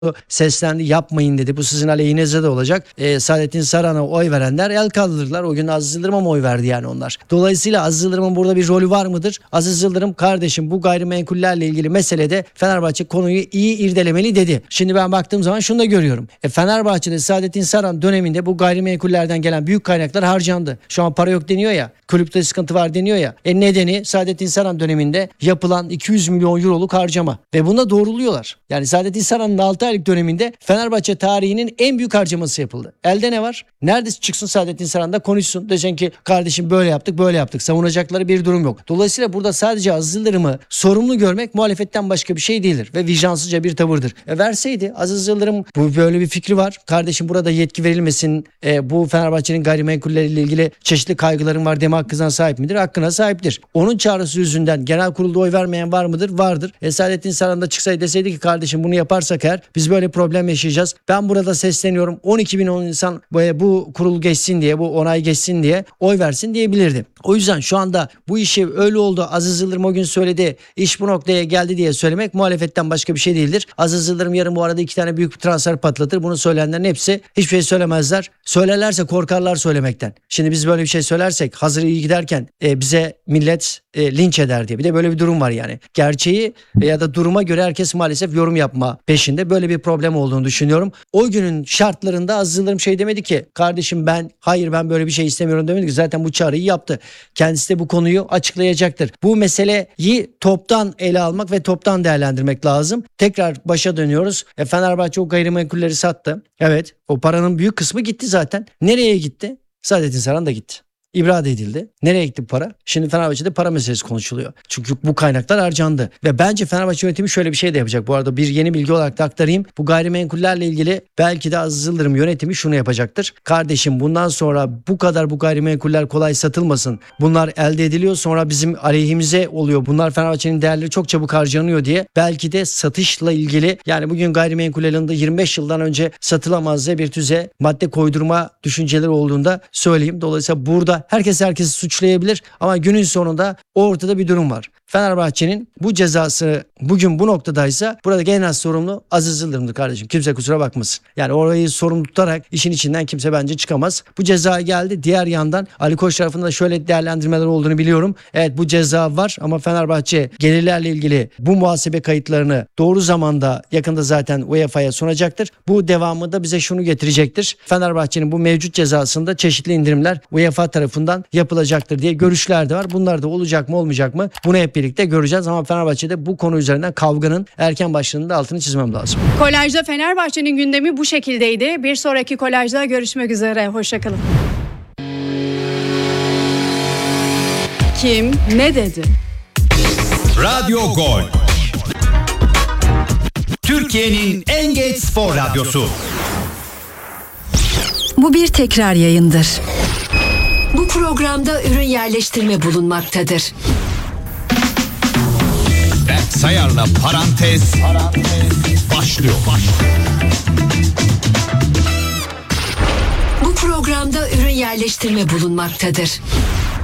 seslendi, yapmayın dedi. Bu sizin aleyhinize de olacak. Saadettin Saran'a oy verenler el kaldırırlar. O gün Aziz Yıldırım'a mı oy verdi yani onlar? Dolayısıyla Aziz Yıldırım'ın burada bir rolü var mıdır? Aziz Yıldırım kardeşim bu gayrimenkullerle ilgili meselede Fenerbahçe konuyu iyi irdelemeli dedi. Şimdi ben baktığım zaman şunu da görüyorum. Fenerbahçe'de Saadettin Saran döneminde bu gayrimenkullerden gelen büyük kaynaklar harcandı. Şu an para yok deniyor ya. Kulüpte sıkıntı var deniyor ya. Nedeni Saadettin Saran döneminde yapılan 200 milyon euroluk harcama. Ve buna doğruluyorlar. Yani Saadettin Saran'ın 6 aylık döneminde Fenerbahçe tarihinin en büyük harcaması yapıldı. Elde ne var? Neredeyse çıksın Saadettin Saran da konuşsun. Diyeceksin ki kardeşim böyle yaptık böyle yaptık. Savunacakları bir durum yok. Dolayısıyla burada sadece Aziz Yıldırım'ı sorumlu görmek muhalefetten başka bir şey değildir. Ve vicdansızca bir tavırdır. Verseydi Aziz Yıldırım bu böyle bir fikri var. Kardeşim burada yetki verilmesin. Bu Fenerbahçe'nin gayrimenkulleriyle ilgili çeşitli kaygılarım var deme hakkına sahip midir? Hakkına sahiptir. Onun çağrısı yüzünden genel kurulda oy vermeyen var mıdır? Vardır. Saadettin Saran da çıksaydı deseydi ki kardeşim bunu yaparsak eğer biz böyle problem yaşayacağız. Ben burada sesleniyorum. 12 bin insan bu kurul geçsin diye, bu onay geçsin diye oy versin diyebilirdi. O yüzden şu anda bu işi öyle oldu. Aziz Yıldırım o gün söyledi. İş bu noktaya geldi diye söylemek muhalefetten başka bir şey değildir. Aziz Yıldırım yarın bu arada 2 tane büyük bir transfer patlatır. Bunu söyleyenlerin hepsi hiçbir şey söylemezler. Söylerlerse korkarlar söylemekten. Şimdi biz böyle bir şey söylersek hazır iyi giderken bize millet linç eder diye. Bir de böyle bir durum var yani. Gerçeği ya da duruma göre herkes maalesef yorum yapma peşinde. Böyle bir problem olduğunu düşünüyorum. O günün şartlarında Aziz Yıldırım şey demedi ki kardeşim hayır ben böyle bir şey istemiyorum demedi ki zaten bu çağrıyı yaptı. Kendisi de bu konuyu açıklayacaktır. Bu meseleyi toptan ele almak ve toptan değerlendirmek lazım. Tekrar başa dönüyoruz. Fenerbahçe o gayrimenkulleri sattı. Evet, o paranın büyük kısmı gitti zaten. Nereye gitti? Saadettin Saran da gitti. İbrade edildi. Nereye gitti bu para? Şimdi Fenerbahçe'de para meselesi konuşuluyor. Çünkü bu kaynaklar harcandı. Ve bence Fenerbahçe yönetimi şöyle bir şey de yapacak. Bu arada bir yeni bilgi olarak da aktarayım. Bu gayrimenkullerle ilgili belki de Aziz Yıldırım yönetimi şunu yapacaktır. Kardeşim bundan sonra bu gayrimenkuller kolay satılmasın. Bunlar elde ediliyor sonra bizim aleyhimize oluyor. Bunlar Fenerbahçe'nin değerleri çok çabuk harcanıyor diye. Belki de satışla ilgili yani bugün gayrimenkul alanında 25 yıldan önce satılamaz diye bir tüze madde koydurma düşünceleri olduğunda söyleyeyim. Dolayısıyla burada herkesi suçlayabilir ama günün sonunda ortada bir durum var. Fenerbahçe'nin bu cezası bugün bu noktadaysa burada genel sorumlu Aziz Yıldırım'dır kardeşim. Kimse kusura bakmasın. Yani orayı sorumlu tutarak işin içinden kimse bence çıkamaz. Bu ceza geldi. Diğer yandan Ali Koç tarafında da şöyle değerlendirmeler olduğunu biliyorum. Evet bu ceza var ama Fenerbahçe gelirlerle ilgili bu muhasebe kayıtlarını doğru zamanda yakında zaten UEFA'ya sunacaktır. Bu devamı da bize şunu getirecektir. Fenerbahçe'nin bu mevcut cezasında çeşitli indirimler UEFA tarafından yapılacaktır diye görüşler de var. Bunlar da olacak mı olmayacak mı? Bunu hep birlikte göreceğiz ama Fenerbahçe'de bu konu üzerinden kavganın erken başladığının da altını çizmem lazım. Kolajda Fenerbahçe'nin gündemi bu şekildeydi. Bir sonraki kolajda görüşmek üzere. Hoşçakalın. Kim ne dedi? Radyo Gol. Türkiye'nin en geç spor radyosu. Bu bir tekrar yayındır. Bu programda ürün yerleştirme bulunmaktadır. Berk Sayar'la Parantez başlıyor. Bu programda ürün yerleştirme bulunmaktadır.